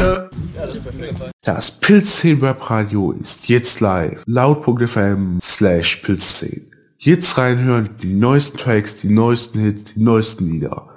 Ende. Ja, das ist perfekt. Das Pilz10 Webradio ist jetzt live. Laut.fm/Pilz10. Jetzt reinhören, die neuesten Tracks, die neuesten Hits, die neuesten Lieder.